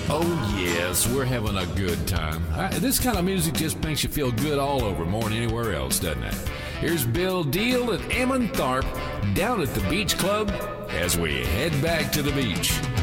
Oh, yes, we're having a good time. This kind of music just makes you feel good all over more than anywhere else, doesn't it? Here's Bill Deal and Ammon Tharp down at the Beach Club as we head back to the beach.